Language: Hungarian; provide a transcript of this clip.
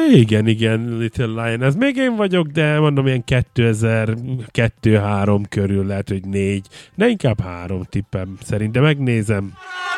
Igen, Little Lion. Ez még én vagyok, de mondom, ilyen 2002-3 körül, lehet, hogy 4. De inkább 3 tippem szerint, de megnézem.